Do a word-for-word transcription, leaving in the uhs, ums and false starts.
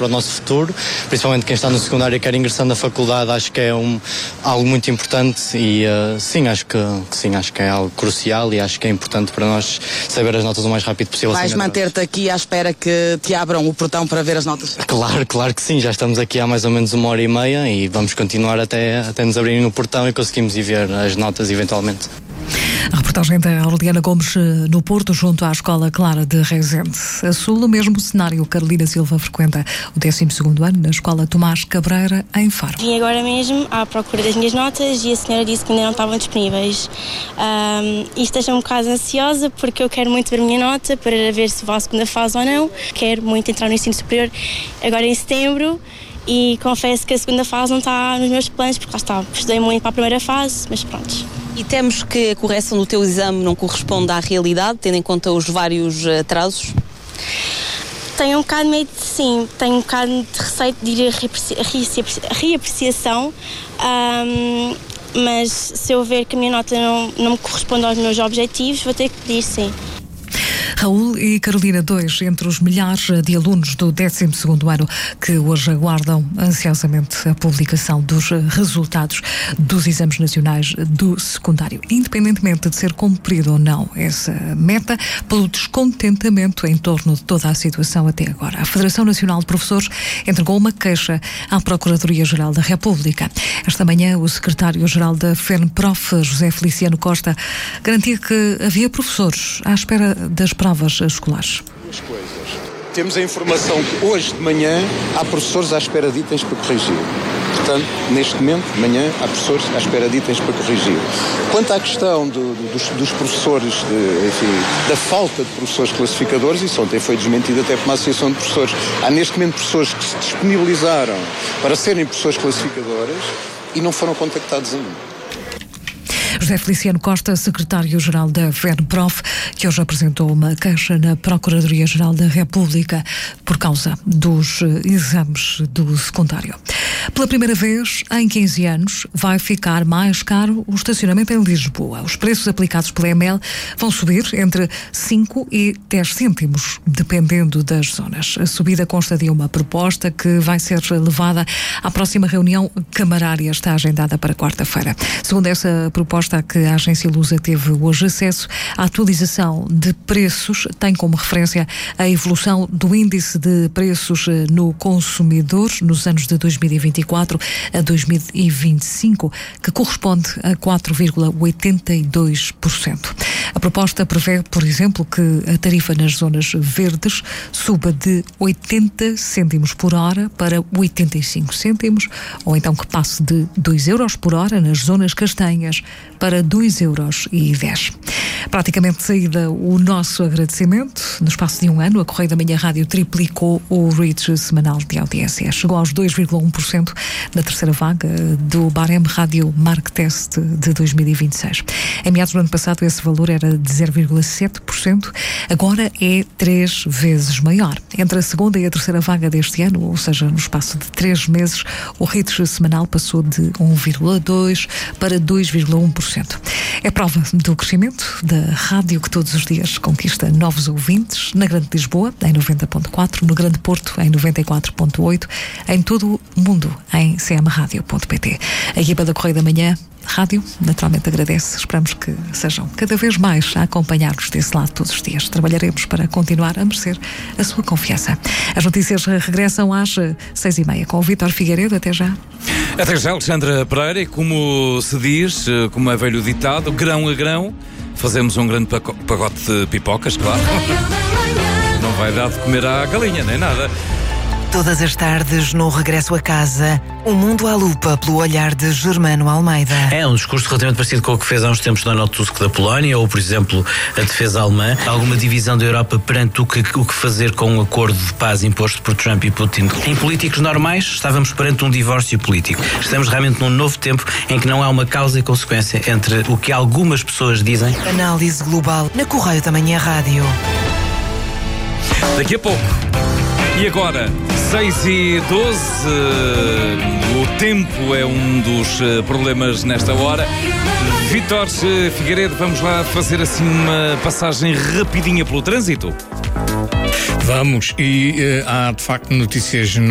para o nosso futuro, principalmente quem está no secundário e quer ingressar na faculdade, acho que é um, algo muito importante e uh, sim, acho que, que sim, acho que é algo crucial e acho que é importante para nós saber as notas o mais rápido possível. Vais manter-te aqui à espera que te abram o portão para ver as notas? Claro, claro que sim, já estamos aqui há mais ou menos uma hora e meia e vamos continuar até, até nos abrirem no portão e conseguimos ir ver as notas eventualmente. A reportagem da Aureliana Gomes no Porto, junto à Escola Clara de Rezende. A Sul, o mesmo cenário. Carolina Silva frequenta o décimo segundo ano na Escola Tomás Cabreira, em Faro. Vim agora mesmo à procura das minhas notas e a senhora disse que ainda não estavam disponíveis. Um, isto deixa-me um bocado ansiosa porque eu quero muito ver a minha nota para ver se vou à segunda fase ou não. Quero muito entrar no ensino superior agora em setembro. E confesso que a segunda fase não está nos meus planos, porque lá está, estudei muito para a primeira fase, mas pronto. E temos que a correção do teu exame não corresponde à realidade, tendo em conta os vários atrasos? Tenho um bocado de medo, sim, tenho um bocado de receio de ir a reapreciação, um, mas se eu ver que a minha nota não, não me corresponde aos meus objetivos, vou ter que pedir, sim. Raul e Carolina, dois entre os milhares de alunos do décimo segundo ano que hoje aguardam ansiosamente a publicação dos resultados dos exames nacionais do secundário, independentemente de ser cumprido ou não essa meta, pelo descontentamento em torno de toda a situação até agora. A Federação Nacional de Professores entregou uma queixa à Procuradoria-Geral da República. Esta manhã, o secretário-geral da FENPROF, José Feliciano Costa, garantia que havia professores à espera das provas escolares. Duas coisas. Temos a informação que hoje de manhã há professores à espera de itens para corrigir. Portanto, neste momento, de manhã, há professores à espera de itens para corrigir. Quanto à questão do, do, dos, dos professores, de, enfim, da falta de professores classificadores, isso ontem foi desmentido até por uma associação de professores. Há neste momento professores que se disponibilizaram para serem professores classificadores e não foram contactados ainda. José Feliciano Costa, secretário-geral da FENPROF, que hoje apresentou uma queixa na Procuradoria-Geral da República por causa dos exames do secundário. Pela primeira vez em quinze anos, vai ficar mais caro o estacionamento em Lisboa. Os preços aplicados pela E M L vão subir entre cinco e dez cêntimos, dependendo das zonas. A subida consta de uma proposta que vai ser levada à próxima reunião camarária, está agendada para quarta-feira. Segundo essa proposta, que a agência Lusa teve hoje acesso, a atualização de preços tem como referência a evolução do índice de preços no consumidor nos anos de dois mil e vinte e quatro a dois mil e vinte e cinco, que corresponde a quatro vírgula oitenta e dois por cento. A proposta prevê, por exemplo, que a tarifa nas zonas verdes suba de oitenta cêntimos por hora para oitenta e cinco cêntimos, ou então que passe de dois euros por hora nas zonas castanhas para dois euros e dez. Praticamente de saída o nosso agradecimento. No espaço de um ano, a Correio da Manhã Rádio triplicou o reach semanal de audiência. Chegou aos dois vírgula um por cento na terceira vaga do Barem Rádio Mark Test de dois mil e vinte e seis. Em meados do ano passado, esse valor era de zero vírgula sete por cento, agora é três vezes maior. Entre a segunda e a terceira vaga deste ano, ou seja, no espaço de três meses, o reach semanal passou de um vírgula dois por cento para dois vírgula um por cento. É prova do crescimento da rádio que todos os dias conquista novos ouvintes na Grande Lisboa, em noventa ponto quatro, no Grande Porto, em noventa e quatro ponto oito, em todo o mundo, em c m radio ponto p t. A equipa da Correio da Manhã Rádio naturalmente agradece. Esperamos que sejam cada vez mais a acompanhar-nos desse lado todos os dias. Trabalharemos para continuar a merecer a sua confiança. As notícias regressam às seis e meia com o Vítor Figueiredo. Até já. Até já, Alexandra Pereira. E como se diz, como é velho ditado, grão a grão, fazemos um grande pacote de pipocas, claro. Não vai dar de comer à galinha, nem nada. Todas as tardes, no regresso a casa, o mundo à lupa pelo olhar de Germano Almeida. É um discurso relativamente parecido com o que fez há uns tempos Donald Tusk da Polónia, ou, por exemplo, a defesa alemã. Alguma divisão da Europa perante o que, o que fazer com um acordo de paz imposto por Trump e Putin. Em políticos normais, estávamos perante um divórcio político. Estamos realmente num novo tempo em que não há uma causa e consequência entre o que algumas pessoas dizem. Análise global na Correio da Manhã Rádio. Daqui a pouco. E agora, seis e doze, o tempo é um dos problemas nesta hora. Vítor Figueiredo, vamos lá fazer assim uma passagem rapidinha pelo trânsito? Vamos, e uh, há de facto notícias